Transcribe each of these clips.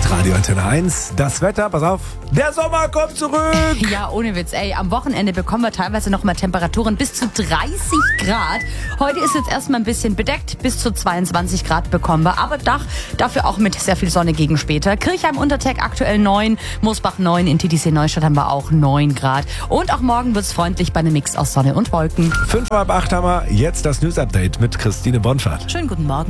Hitradio Antenne 1. Das Wetter, pass auf, der Sommer kommt zurück. Ja, ohne Witz, am Wochenende bekommen wir teilweise noch mal Temperaturen bis zu 30 Grad. Heute ist jetzt erstmal ein bisschen bedeckt, bis zu 22 Grad bekommen wir. Aber dafür auch mit sehr viel Sonne gegen später. Kirchheim Unterteg aktuell 9, Mosbach 9, in Titisee Neustadt haben wir auch 9 Grad. Und auch morgen wird's freundlich bei einem Mix aus Sonne und Wolken. 7:55 haben wir jetzt das News-Update mit Christine Bonfart. Schönen guten Morgen.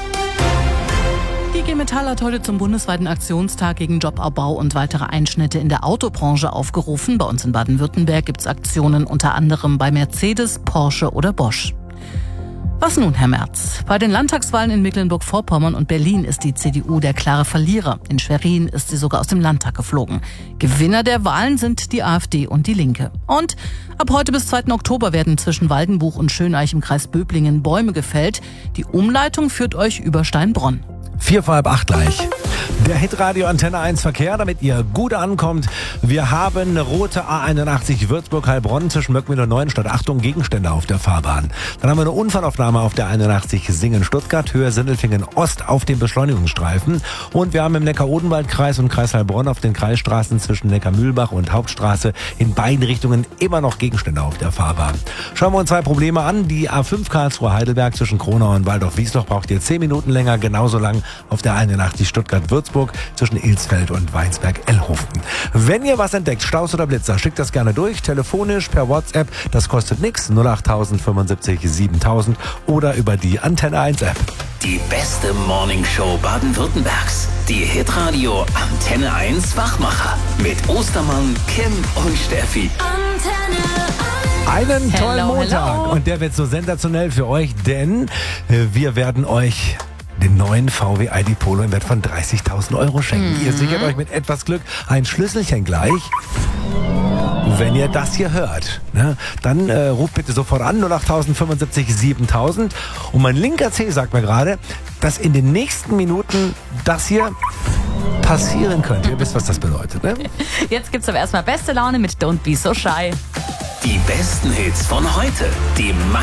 Die IG Metall hat heute zum bundesweiten Aktionstag gegen Jobabbau und weitere Einschnitte in der Autobranche aufgerufen. Bei uns in Baden-Württemberg gibt es Aktionen unter anderem bei Mercedes, Porsche oder Bosch. Was nun, Herr Merz? Bei den Landtagswahlen in Mecklenburg-Vorpommern und Berlin ist die CDU der klare Verlierer. In Schwerin ist sie sogar aus dem Landtag geflogen. Gewinner der Wahlen sind die AfD und die Linke. Und ab heute bis 2. Oktober werden zwischen Waldenbuch und Schöneich im Kreis Böblingen Bäume gefällt. Die Umleitung führt euch über Steinbronn. 7:45 gleich. Der Hitradio Antenne 1 Verkehr, damit ihr gut ankommt. Wir haben eine rote A81 Würzburg-Heilbronn zwischen Möckmühl und Neuenstadt. Achtung, Gegenstände auf der Fahrbahn. Dann haben wir eine Unfallaufnahme auf der 81 Singen-Stuttgart, Höhe Sindelfingen Ost auf dem Beschleunigungsstreifen. Und wir haben im Neckar-Odenwald-Kreis und Kreis Heilbronn auf den Kreisstraßen zwischen Neckarmühlbach und Hauptstraße in beiden Richtungen immer noch Gegenstände auf der Fahrbahn. Schauen wir uns 2 Probleme an. Die A5 Karlsruhe-Heidelberg zwischen Kronau und Waldorf-Wiesloch braucht ihr 10 Minuten länger, genauso lang auf der 81 Stuttgart-Würzburg zwischen Ilsfeld und Weinsberg-Ellhofen. Wenn ihr was entdeckt, Staus oder Blitzer, schickt das gerne durch, telefonisch, per WhatsApp, das kostet nichts, 08000 75 7000 oder über die Antenne 1 App. Die beste Morningshow Baden-Württembergs, die Hitradio Antenne 1 Wachmacher mit Ostermann, Kim und Steffi. Einen tollen Hello, Montag hello. und der wird so sensationell für euch, denn wir werden euch den neuen VW ID Polo im Wert von 30.000 Euro schenken. Ihr sichert euch mit etwas Glück ein Schlüsselchen gleich. Wenn ihr das hier hört, ne, dann ruft bitte sofort an 08000 75 7000. Und mein linker Zeh sagt mir gerade, dass in den nächsten Minuten das hier passieren könnte. Ihr wisst, was das bedeutet, ne? Jetzt gibt's aber erstmal beste Laune mit Don't Be So Shy. Die besten Hits von heute, die